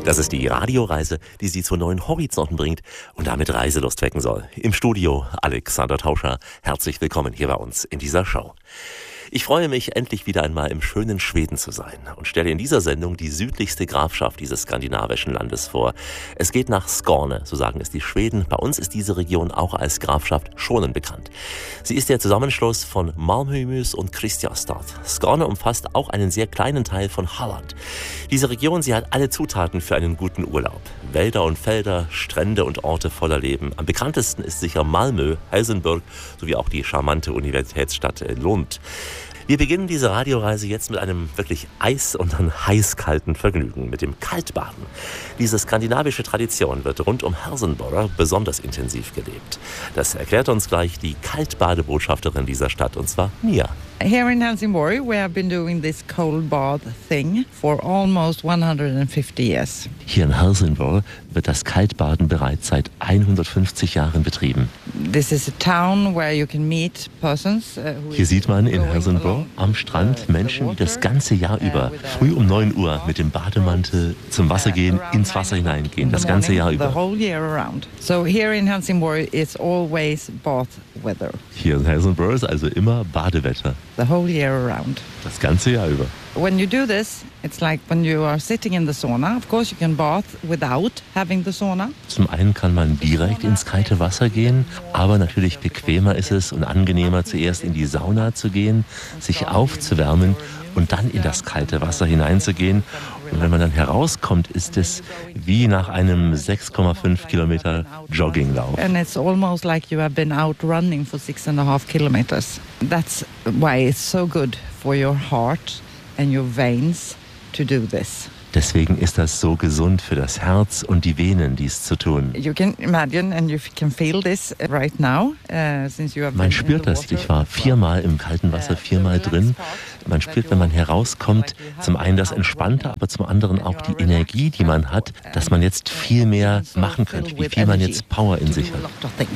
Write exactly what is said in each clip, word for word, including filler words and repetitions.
Das ist die Radioreise, die Sie zu neuen Horizonten bringt und damit Reiselust wecken soll. Im Studio Alexander Tauscher. Herzlich willkommen hier bei uns in dieser Show. Ich freue mich, endlich wieder einmal im schönen Schweden zu sein und stelle in dieser Sendung die südlichste Grafschaft dieses skandinavischen Landes vor. Es geht nach Skåne, so sagen es die Schweden. Bei uns ist diese Region auch als Grafschaft Skåne bekannt. Sie ist der Zusammenschluss von Malmöhus und Kristianstad. Skåne umfasst auch einen sehr kleinen Teil von Halland. Diese Region, sie hat alle Zutaten für einen guten Urlaub. Wälder und Felder, Strände und Orte voller Leben. Am bekanntesten ist sicher Malmö, Helsingborg sowie auch die charmante Universitätsstadt Lund. Wir beginnen diese Radioreise jetzt mit einem wirklich eis- und dann heiß-kalten Vergnügen, mit dem Kaltbaden. Diese skandinavische Tradition wird rund um Helsingborg besonders intensiv gelebt. Das erklärt uns gleich die Kaltbadebotschafterin dieser Stadt, und zwar Mia. Here in Helsingborg, we have been doing this cold bath thing for almost one hundred fifty years. Hier in Helsingborg wird das Kaltbaden bereits seit hundertfünfzig Jahren betrieben. This is a town where you can meet persons. Uh, Hier sieht man in Helsingborg am Strand Menschen, die das ganze Jahr über früh um neun Uhr mit dem Bademantel zum Wasser gehen, ins Wasser hineingehen, das ganze Jahr über. The whole year around. So here in Helsingborg it's always bath weather. Hier in Helsingborg ist also immer Badewetter. The whole year around. Das ganze Jahr über. When you do this, it's like when you are sitting in the sauna. Of course you can bath without having the sauna. Zum einen kann man direkt ins kalte Wasser gehen, aber natürlich bequemer ist es und angenehmer, zuerst in die Sauna zu gehen, sich aufzuwärmen und dann in das kalte Wasser hineinzugehen. Und wenn man dann herauskommt, ist es wie nach einem sechs Komma fünf Kilometer Jogginglauf. And it's almost like you have been out running for six and a half kilometers. That's why it's so good for your heart and your veins to do this. Deswegen ist das so gesund für das Herz und die Venen, dies zu tun. You can imagine and you can feel this right now, uh, since you have Man spürt das. Ich war viermal im kalten Wasser, viermal drin. Man spürt, wenn man herauskommt, zum einen das Entspannte, aber zum anderen auch die Energie, die man hat, dass man jetzt viel mehr machen könnte, wie viel man jetzt Power in sich hat.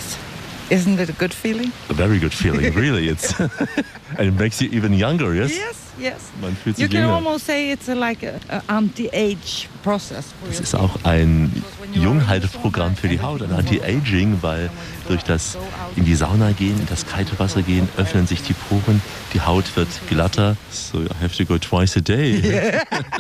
Isn't it a good feeling? A very good feeling, really. It's and it makes you even younger, yes? Yes, yes. Man fühlt You sich can jünger. almost say it's a, like a, a anti-age process. for Es your ist auch ein Junghalteprogramm für die Haut, ein Anti-Aging, weil durch das in die Sauna gehen, in das kalte Wasser gehen, öffnen sich die Poren, die Haut wird glatter. So I have to go twice a day.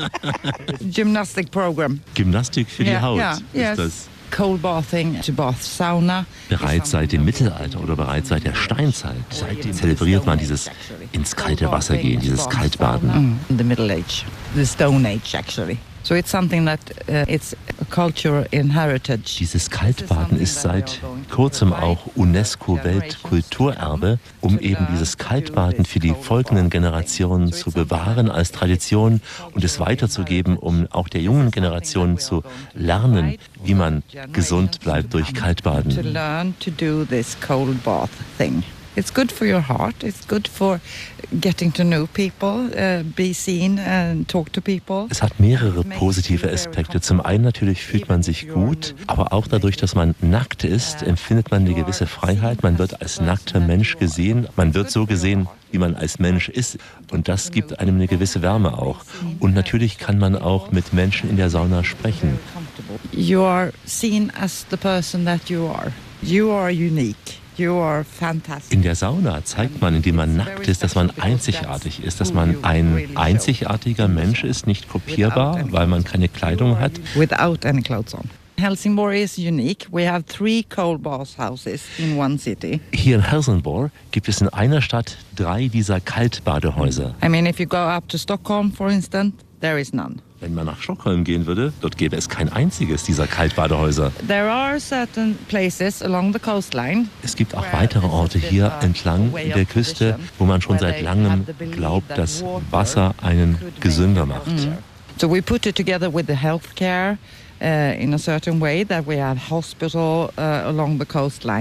Gymnastic program. Gymnastik für die Yeah, Haut yeah, ist yes. das. Cold bathing to bath sauna. Bereits seit dem Mittelalter oder bereits seit der Steinzeit, seitdem zelebriert man dieses ins kalte Wasser gehen, dieses Kaltbaden. Mm, in the Middle Age, the Stone Age actually. So it's something that uh, it's a cultural inheritage. Dieses Kaltbaden ist seit kurzem auch UNESCO-Weltkulturerbe, um eben dieses Kaltbaden für die folgenden Generationen zu bewahren als Tradition und es weiterzugeben, um auch der jungen Generation zu lernen, wie man gesund bleibt durch To Kaltbaden. learn to do this cold bath thing. It's good for your heart. It's good for getting to know people, uh, be seen and talk to people. Es hat mehrere positive Aspekte. Zum einen natürlich fühlt man sich gut, aber auch dadurch, dass man nackt ist, empfindet man eine gewisse Freiheit. Man wird als nackter Mensch gesehen. Man wird so gesehen, wie man als Mensch ist. Und das gibt einem eine gewisse Wärme auch. Und natürlich kann man auch mit Menschen in der Sauna sprechen. You are seen as the person that you are. You are unique. You are fantastic. In der Sauna zeigt man, indem man nackt ist, dass man einzigartig ist, dass man ein einzigartiger Mensch ist, nicht kopierbar, weil man keine Kleidung hat. Without any clothes on. Helsingborg is unique. We have three cold bath houses in one city. Hier in Helsingborg gibt es in einer Stadt drei dieser Kaltbadehäuser. I mean, if you go up to Stockholm, for instance, there is none. Wenn man nach Stockholm gehen würde, dort gäbe es kein einziges dieser Kaltbadehäuser. There are certain places along the coastline. Es gibt auch weitere Orte hier entlang der Küste, wo man schon seit langem glaubt, dass Wasser einen gesünder macht. So we put it together with the healthcare uh, in a certain way that we have hospital uh, along the coastline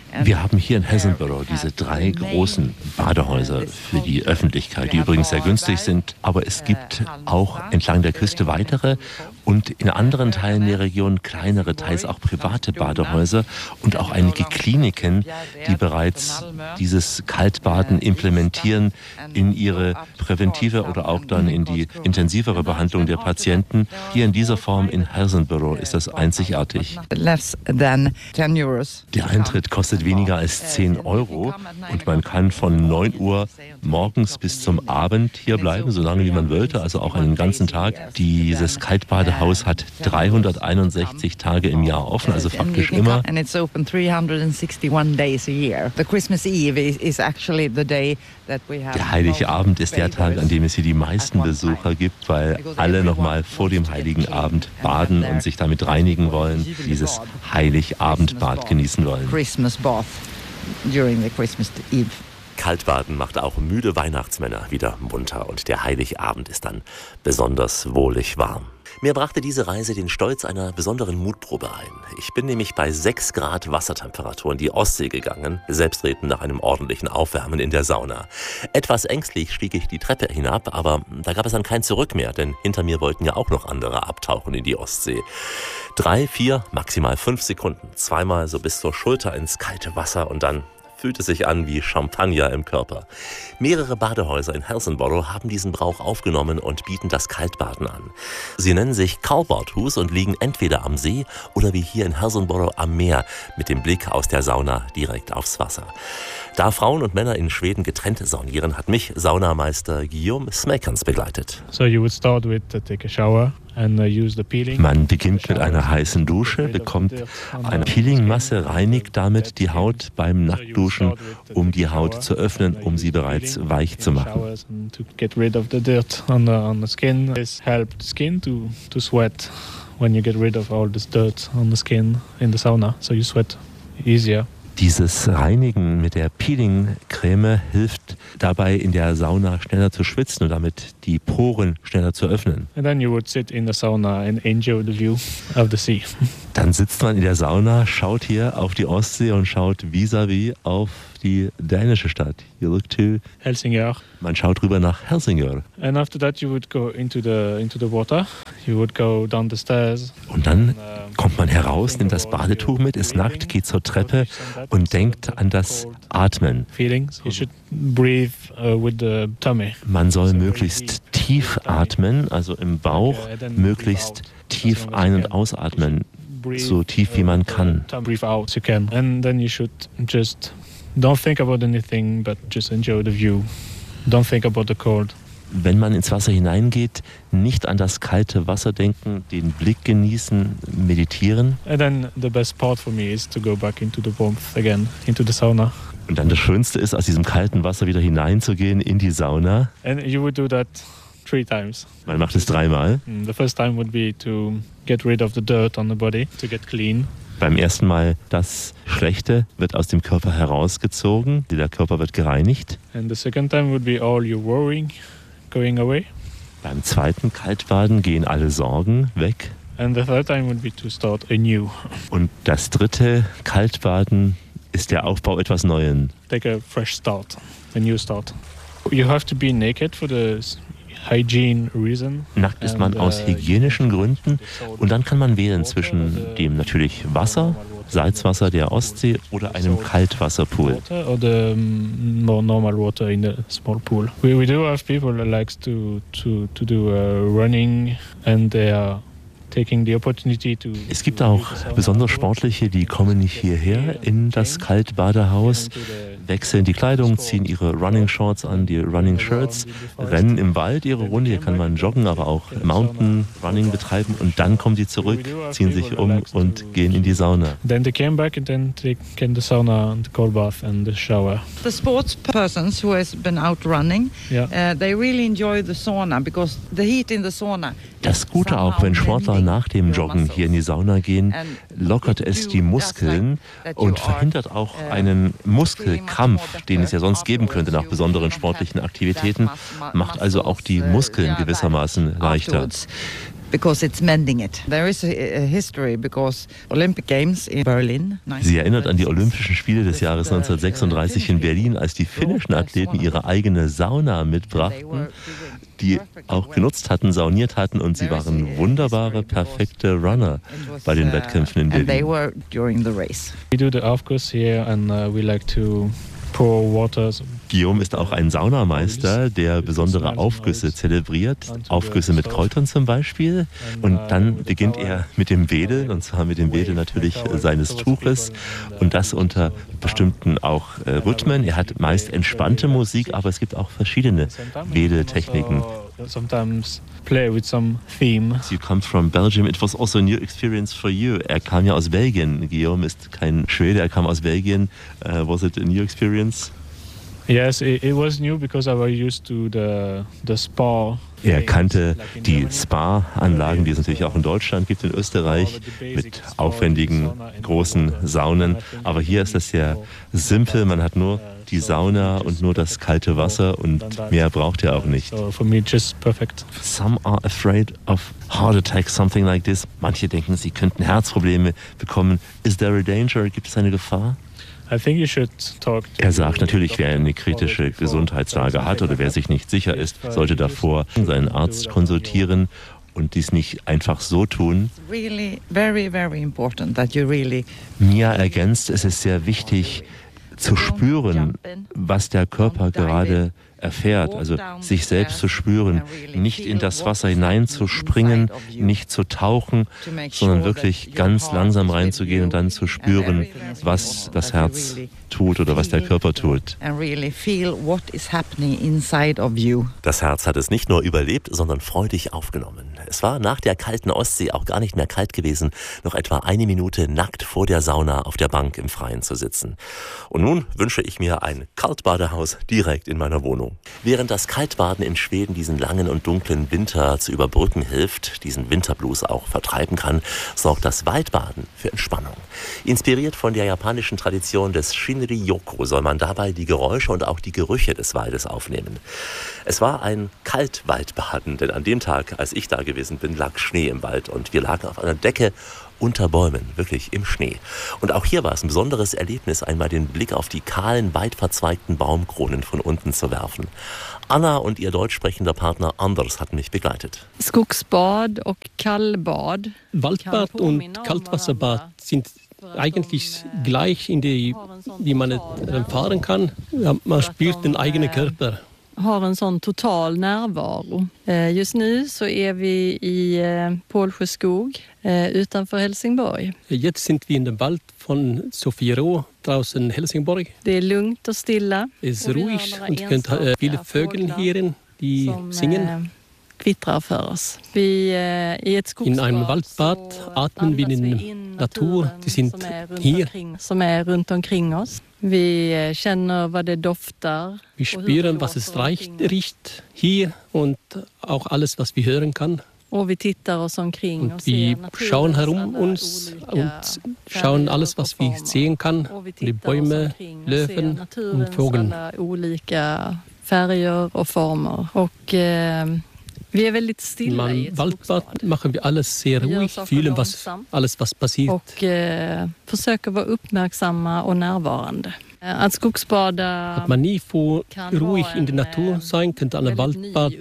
Wir haben hier in Hillsborough diese drei großen Badehäuser für die Öffentlichkeit, die übrigens sehr günstig sind. Aber es gibt auch entlang der Küste weitere und in anderen Teilen der Region kleinere, teils auch private Badehäuser und auch einige Kliniken, die bereits dieses Kaltbaden implementieren in ihre präventive oder auch dann in die intensivere Behandlung der Patienten. Hier in dieser Form in Hillsborough ist das einzigartig. Der Eintritt kostet weniger als zehn Euro und man kann von neun Uhr morgens bis zum Abend hier bleiben, so lange wie man wollte, also auch einen ganzen Tag. Dieses Kaltbadehaus hat dreihunderteinundsechzig Tage im Jahr offen, also faktisch immer. Der Heiligabend ist der Tag, an dem es hier die meisten Besucher gibt, weil alle nochmal vor dem Heiligen Abend baden und sich damit reinigen wollen, dieses Heiligabendbad genießen wollen. Kaltbaden macht auch müde Weihnachtsmänner wieder munter und der Heiligabend ist dann besonders wohlig warm. Mir brachte diese Reise den Stolz einer besonderen Mutprobe ein. Ich bin nämlich bei sechs Grad Wassertemperatur in die Ostsee gegangen, selbstredend nach einem ordentlichen Aufwärmen in der Sauna. Etwas ängstlich stieg ich die Treppe hinab, aber da gab es dann kein Zurück mehr, denn hinter mir wollten ja auch noch andere abtauchen in die Ostsee. Drei, vier, maximal fünf Sekunden, zweimal so bis zur Schulter ins kalte Wasser und dann fühlt es sich an wie Champagner im Körper. Mehrere Badehäuser in Hillsborough haben diesen Brauch aufgenommen und bieten das Kaltbaden an. Sie nennen sich Calbourne und liegen entweder am See oder wie hier in Hillsborough am Meer mit dem Blick aus der Sauna direkt aufs Wasser. Da Frauen und Männer in Schweden getrennt saunieren, hat mich Saunameister Guillaume Smekans begleitet. So you would start with uh, take a shower. Man beginnt mit einer heißen Dusche, bekommt eine Peelingmasse, reinigt damit die Haut beim Nacktduschen, um die Haut zu öffnen, um sie bereits weich zu machen. When you get rid of all this dirt on the skin in the sauna, so you sweat easier. Dieses Reinigen mit der Peeling-Creme hilft dabei, in der Sauna schneller zu schwitzen und damit die Poren schneller zu öffnen. And then you would sit in the sauna and enjoy the view of the sea. Dann sitzt man in der Sauna, schaut hier auf die Ostsee und schaut vis-à-vis auf die dänische Stadt. You look to Helsingør. Man schaut rüber nach Helsingør. And after that you would go into the into the water. You would go down the stairs. Und dann kommt man heraus, nimmt das Badetuch mit, ist nackt, geht zur Treppe und denkt an das Atmen. You should breathe uh, with the tummy. Man soll möglichst tief atmen, also im Bauch, möglichst tief ein- und ausatmen, so tief wie man kann. Breathe out you can. And then you should just don't think about anything, but just enjoy the view. Don't think about the cold. Wenn man ins Wasser hineingeht, nicht an das kalte Wasser denken, den Blick genießen, meditieren. And then the best part for me is to go back into the warmth again, into the sauna. Und dann das Schönste ist, aus diesem kalten Wasser wieder hineinzugehen in die Sauna. And you would do that three times. Man macht es dreimal. The first time would be to get rid of the dirt on the body, to get clean. Beim ersten Mal, das Schlechte wird aus dem Körper herausgezogen, der Körper wird gereinigt. And the second time would be all your worrying going away. Beim zweiten Kaltbaden gehen alle Sorgen weg. And the third time would be to start anew. Und das dritte Kaltbaden ist der Aufbau etwas Neuen. Take a fresh start, a new start. You have to be naked for the hygiene reason. Nackt ist man aus hygienischen Gründen und dann kann man wählen zwischen dem natürlich Wasser, Salzwasser der Ostsee oder einem Kaltwasserpool. Or the more normal water in the small pool. We, we do have people that likes to to to do uh, running and they are taking the opportunity to. Es gibt auch besonders Sportliche, die kommen nicht hierher in das Kaltbadehaus, wechseln die Kleidung, ziehen ihre Running Shorts an, die Running Shirts, rennen im Wald ihre Runde. Hier kann man joggen, aber auch Mountain Running betreiben und dann kommen sie zurück, ziehen sich um und gehen in die Sauna. Then they came back and then they came the sauna and the cold bath and the shower. The sports persons who has been out running, yeah. uh, they really enjoy the sauna because the heat in the sauna. Das Gute auch, wenn Sportler nach dem Joggen hier in die Sauna gehen, lockert es die Muskeln und verhindert auch einen Muskelkrampf, den es ja sonst geben könnte nach besonderen sportlichen Aktivitäten, macht also auch die Muskeln gewissermaßen leichter. because it's mending it. There is a, a history because Olympic Games in Berlin. Sie erinnert an die Olympischen Spiele des Jahres neunzehnhundertsechsunddreißig in Berlin, als die finnischen Athleten ihre eigene Sauna mitbrachten, die auch genutzt hatten, sauniert hatten, und sie waren wunderbare, perfekte Runner bei den Wettkämpfen in Berlin. We do the Aufguss here and uh, we like to pour water. Guillaume ist auch ein Saunameister, der besondere Aufgüsse zelebriert, Aufgüsse mit Kräutern zum Beispiel. Und dann beginnt er mit dem Wedeln, und zwar mit dem Wedeln natürlich seines Tuches, und das unter bestimmten auch äh, Rhythmen. Er hat meist entspannte Musik, aber es gibt auch verschiedene Wedeltechniken. Sometimes play with some theme. You come from Belgium. It was also a new experience for you. Er kam ja aus Belgien. Guillaume ist kein Schwede, er kam aus Belgien. Uh, was it a new experience? Yes, it, it was new because I was used to the the spa. Er kannte die Spa-Anlagen, die es natürlich auch in Deutschland gibt, in Österreich, mit aufwendigen, großen Saunen. Aber hier ist das sehr simpel. Man hat nur die Sauna und nur das kalte Wasser, und mehr braucht er auch nicht. So for me, just perfect. Some are afraid of heart attacks, something like this. Manche denken, sie könnten Herzprobleme bekommen. Is there a danger? Gibt es eine Gefahr? Er sagt natürlich, wer eine kritische Gesundheitslage hat oder wer sich nicht sicher ist, sollte davor seinen Arzt konsultieren und dies nicht einfach so tun. Mia ergänzt, es ist sehr wichtig zu spüren, was der Körper gerade erfährt, also sich selbst zu spüren, nicht in das Wasser hineinzuspringen, nicht zu tauchen, sondern wirklich ganz langsam reinzugehen und dann zu spüren, was das Herz tut oder was der Körper tut. Das Herz hat es nicht nur überlebt, sondern freudig aufgenommen. Es war nach der kalten Ostsee auch gar nicht mehr kalt gewesen, noch etwa eine Minute nackt vor der Sauna auf der Bank im Freien zu sitzen. Und nun wünsche ich mir ein Kaltbadehaus direkt in meiner Wohnung. Während das Kaltbaden in Schweden diesen langen und dunklen Winter zu überbrücken hilft, diesen Winterblues auch vertreiben kann, sorgt das Waldbaden für Entspannung. Inspiriert von der japanischen Tradition des Shinrin-yoku soll man dabei die Geräusche und auch die Gerüche des Waldes aufnehmen. Es war ein Kaltwaldbaden, denn an dem Tag, als ich da gewesen bin, lag Schnee im Wald und wir lagen auf einer Decke unter Bäumen, wirklich im Schnee. Und auch hier war es ein besonderes Erlebnis, einmal den Blick auf die kahlen, weit verzweigten Baumkronen von unten zu werfen. Anna und ihr deutsch sprechender Partner Anders hatten mich begleitet. Skogsbad und Kallbad. Waldbad und Kaltwasserbad sind eigentlich gleich, in die, die man fahren kann. Man spürt den eigenen Körper. Har en sån total närvaro. Just nu så är vi i Pålsjöskog utanför Helsingborg. Jetzt sind wir in dem Wald von Sofiero draußen Helsingborg. Det är lugnt och stilla. Es ist ruhig und ihr könnt viele Vögel hören, die singen. Kvittrar för oss. Vi, i ett in einem Waldbad atmen wir in der Natur, die sind hier. Som är runt omkring oss. Vi känner vad det doftar. Wir spüren, was es riecht hier und auch alles, was wir hören kann. Och vi tittar oss omkring und wir schauen herum uns und schauen alles, was wir sehen kann. Die Bäume, Löwen und Vögel. Olika färger och former. Och eh, vi är väldigt stilla i ett Waldbad machen wir alles sehr ruhig, fühlen was, alles, was passiert. Och eh, försöker vara uppmärksamma och närvarande. Att skogsbada att man nie får ruhig in der Natur sein, könnte eine Waldbad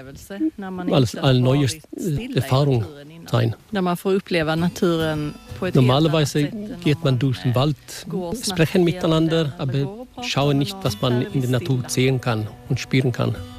alles eine neue Erfahrung sein. Där man får uppleva naturen på ett Normalerweise geht man durch den Wald, sprechen miteinander, aber schauen nicht, was man in der Natur sehen kann und spüren kann.